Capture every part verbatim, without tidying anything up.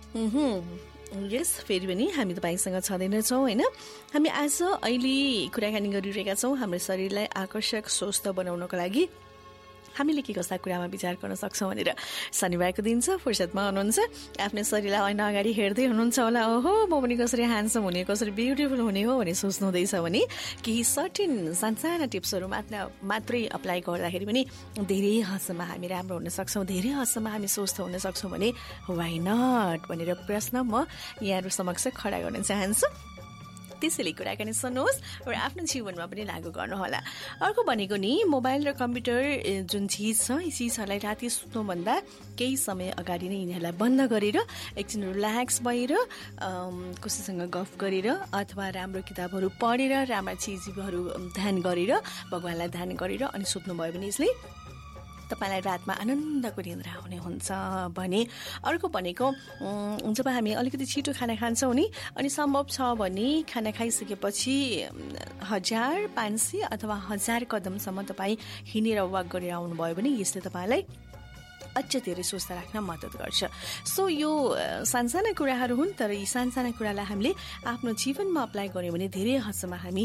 यस, फेरि पनि हामी तपाईँसँग छँदैनछौँ होइन। हामी आज अहिले कुराकानी गरिरहेका छौँ हाम्रो शरीरलाई आकर्षक स्वस्थ बनाउनको लागि हामीले के कस्ता कुरामा विचार गर्न सक्छौँ भनेर। शनिबारको दिन छ, फुर्सदमा हुनुहुन्छ, आफ्नो शरीरलाई ऐना अगाडि हेर्दै हुनुहुन्छ होला, ओहो म पनि कसरी ह्यान्डसम हुने, कसरी ब्युटिफुल हुने हो भने सोच्नुहुँदैछ भने केही सर्टेन सानसाना टिप्सहरू मात्र मात्रै अप्लाई गर्दाखेरि पनि धेरै हदसम्म हामी राम्रो हुन सक्छौँ, धेरै हदसम्म हामी स्वस्थ हुन सक्छौँ भने वाइ नट भनेर प्रश्न म यहाँहरू समक्ष खडा गर्न चाहन्छु। त्यसैले कुराकानी सुन्नुहोस् र आफ्नो जीवनमा पनि लागू गर्नुहोला। अर्को भनेको नि मोबाइल र कम्प्युटर जुन चिज छ, यी चिजहरूलाई राति सुत्नुभन्दा केही समय अगाडि नै यिनीहरूलाई बन्द गरेर एकछिन रिल्याक्स भएर कसैसँग गफ गरेर अथवा राम्रो किताबहरू पढेर राम्रा चिजहरू ध्यान गरेर भगवान्लाई ध्यान गरेर अनि सुत्नुभयो भने यसले तपाईँलाई रातमा आनन्दको निन्द्रा आउने हुन्छ भने। अर्को भनेको जब हामी अलिकति छिटो खाना खान्छौँ नि अनि सम्भव छ भने खाना खाइसकेपछि हजार पाँच सय अथवा हजार कदमसम्म तपाईँ हिँडेर वाक गरेर आउनुभयो भने यसले तपाईँलाई अझ धेरै स्वस्थ राख्न मद्दत गर्छ। सो यो सानसाना कुराहरू हुन्, तर यी सानसाना कुरालाई हामीले आफ्नो जीवनमा अप्लाई गर्यौँ भने धेरै हदसम्म हामी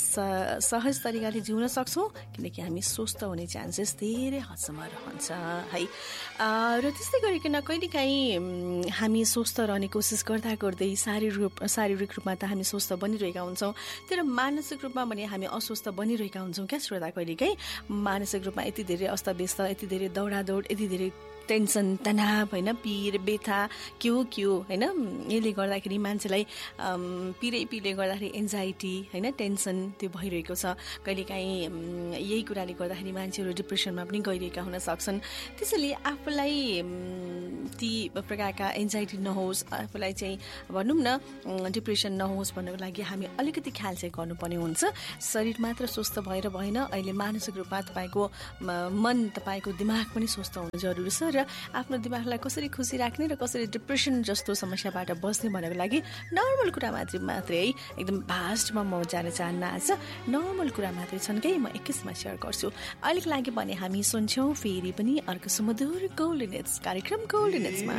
सहज तरिकाले जिउन सक्छौँ, किनकि हामी स्वस्थ हुने चान्सेस धेरै हदसम्म रहन्छ है। र त्यस्तै गरिकन कहिलेकाहीँ हामी स्वस्थ रहने कोसिस गर्दा गर्दै शारीरिक रूप शारीरिक रूपमा त हामी स्वस्थ बनिरहेका हुन्छौँ, तर मानसिक रूपमा भने हामी अस्वस्थ बनिरहेका हुन्छौँ क्या श्रोता। कहिलेकाहीँ मानसिक रूपमा यति धेरै अस्तव्यस्त, यति धेरै दौडादौड, यति धेरै टेन्सन तनाव होइन, पिर बेथा के हो के हो होइन, यसले गर्दाखेरि मान्छेलाई पिरै पिरले गर्दाखेरि एन्जाइटी होइन, टेन्सन त्यो भइरहेको छ। कहिलेकाहीँ यही कुराले गर्दाखेरि मान्छेहरू डिप्रेसनमा पनि गइरहेका हुन सक्छन्। त्यसैले आफूलाई ती प्रकारका एन्जाइटी नहोस्, आफूलाई चाहिँ भनौँ न डिप्रेसन नहोस् भन्नको लागि हामी अलिकति ख्याल चाहिँ गर्नुपर्ने हुन्छ। शरीर मात्र स्वस्थ भएर भएन, अहिले मानसिक रूपमा तपाईँको मन, तपाईँको दिमाग पनि स्वस्थ हुनु जरुरी छ। र आफ्नो दिमागलाई कसरी खुसी राख्ने र कसरी डिप्रेसन जस्तो समस्याबाट बस्ने भन्नको लागि नर्मल कुरा मात्रै मात्रै है, एकदम भास्टमा म जान चाहन्न। आज नर्मल कुरा मात्रै छन् कि म एकैछिनमा सेयर गर्छु। अहिलेको लागि भने हामी सुन्छौँ फेरि पनि अर्को सुमधुर गोल्डन हिट्स कार्यक्रम गोल्डन हिट्समा।